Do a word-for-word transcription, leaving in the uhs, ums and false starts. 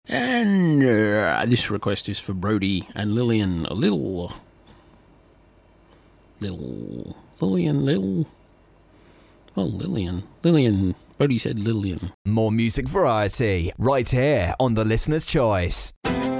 And uh, this request is for Brody and Lillian. A little... Little... Lillian, little... Oh, Lillian. Lillian. Brody said Lillian. More music variety, right here on The Listener's Choice.